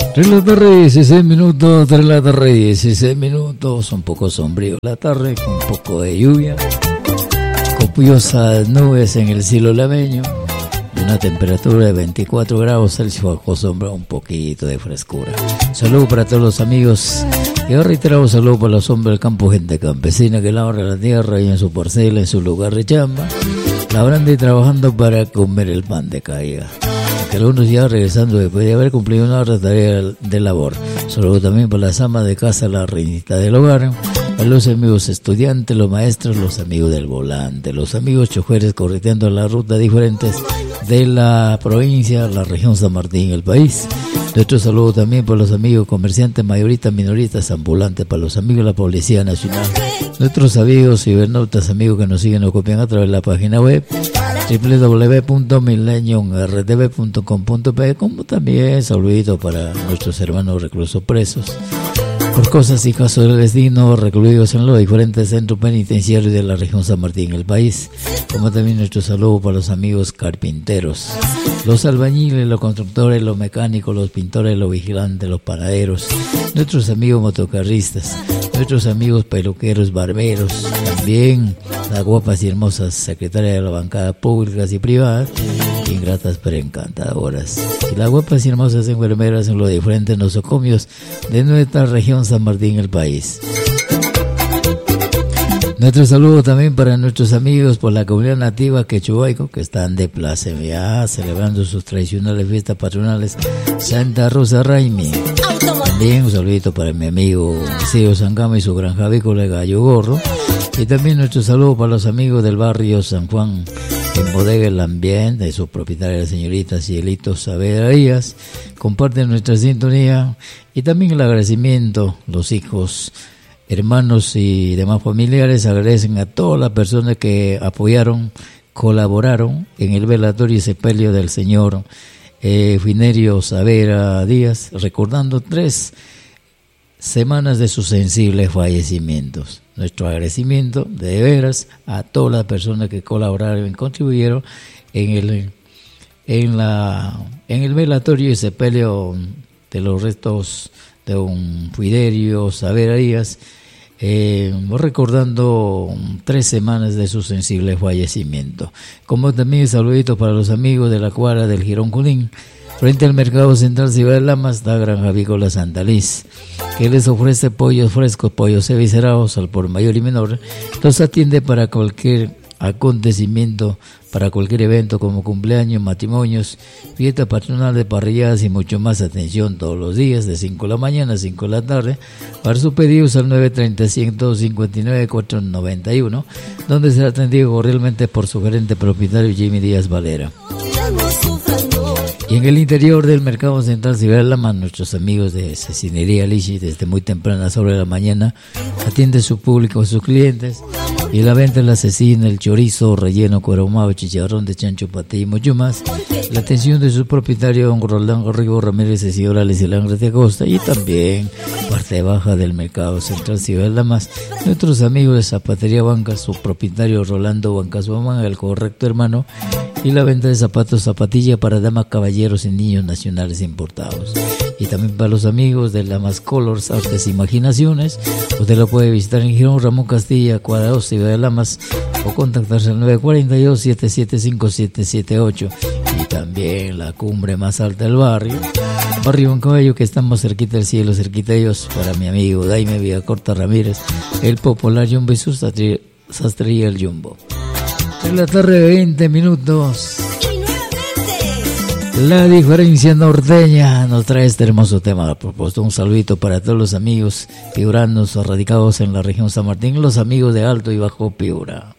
3 de la tarde, 16 minutos, 3 de la tarde, 16 minutos, un poco sombrío la tarde, con un poco de lluvia, copiosas nubes en el cielo lameño, y una temperatura de 24 grados Celsius bajo sombra, un poquito de frescura. Saludos para todos los amigos, y ahora reiteramos saludos para los hombres del campo, gente campesina que labra la tierra y en su parcela, en su lugar de chamba, labrando y trabajando para comer el pan de caiga. Que algunos ya regresando después de haber cumplido una hora de tarea de labor. Saludos también para las amas de casa, la reinita del hogar, para los amigos estudiantes, los maestros, los amigos del volante, los amigos choferes correteando las rutas diferentes de la provincia, la región San Martín, el país. Nuestro saludo también para los amigos comerciantes, mayoristas, minoristas, ambulantes, para los amigos de la Policía Nacional, nuestros amigos cibernautas, amigos que nos siguen o copian a través de la página web www.millenniumrtv.com.pe, como también saludito para nuestros hermanos reclusos presos por cosas y casos del destino, recluidos en los diferentes centros penitenciarios de la región San Martín, el país, como también nuestro saludo para los amigos carpinteros, los albañiles, los constructores, los mecánicos, los pintores, los vigilantes, los panaderos, nuestros amigos motocarristas, nuestros amigos peluqueros, barberos, también las guapas y hermosas secretarias de la bancada públicas y privadas, ingratas pero encantadoras, y las guapas y hermosas enfermeras en los diferentes nosocomios de nuestra región San Martín, el país. Nuestro saludo también para nuestros amigos por la comunidad nativa quechubaico que están de pláceme ya celebrando sus tradicionales fiestas patronales Santa Rosa Raimi. También un saludito para mi amigo Isidro Sangama y su granja avícola Gallo Gorro. Y también nuestro saludo para los amigos del barrio San Juan en Bodega El Ambiente, de su propietaria la señorita Cielito Saavedra Díaz. Comparten nuestra sintonía y también el agradecimiento, los hijos, hermanos y demás familiares agradecen a todas las personas que apoyaron, colaboraron en el velatorio y sepelio del señor Finerio Saavedra Díaz, recordando 3 semanas de sus sensibles fallecimientos. Nuestro agradecimiento de veras a todas las personas que colaboraron y contribuyeron en el velatorio y sepelio de los restos de un Fiderio Saavedra Díaz, recordando 3 semanas de su sensible fallecimiento. Como también saluditos para los amigos de la cuadra del Girón Junín, frente al Mercado Central Ciudad de Lamas, la Granja Avícola Santa Liz, que les ofrece pollos frescos, pollos eviscerados al por mayor y menor. Los atiende para cualquier acontecimiento, para cualquier evento como cumpleaños, matrimonios, fiestas patronales, parrilladas y mucho más. Atención todos los días de 5 de la mañana a 5 de la tarde. Para sus pedidos al 930-159-491, donde será atendido cordialmente por su gerente propietario Jimmy Díaz Valera. Y en el interior del Mercado Central Ciudad de Lamas, nuestros amigos de Cecinería Lichi, desde muy temprana sobre la mañana, atiende su público, sus clientes, y la venta de la cecina, el chorizo, relleno, cuero ahumado, chicharrón de chancho, patilla y mucho más. La atención de su propietario, don Roldán Garrigo Ramírez, y señora Leslie de Acosta, y también parte baja del Mercado Central Ciudad de Lamas, nuestros amigos de Zapatería Bancas, su propietario Rolando Bancas Bomán, el correcto hermano, y la venta de zapatos, zapatilla para damas, caballeros y niños nacionales importados. Y también para los amigos de Lamas Colors, Artes e Imaginaciones, usted lo puede visitar en Girón Ramón Castilla, cuadra 2, Ciudad de Lamas, o contactarse al 942-775778. Y también la cumbre más alta del barrio Bancaballo, que estamos cerquita del cielo, cerquita de ellos, para mi amigo Daime Villacorta Ramírez, el popular Jumbo y su sastrería El Jumbo. En la tarde, 20 minutos. La diferencia norteña nos trae este hermoso tema. A propósito, un saludito para todos los amigos piuranos radicados en la región San Martín, los amigos de Alto y Bajo Piura.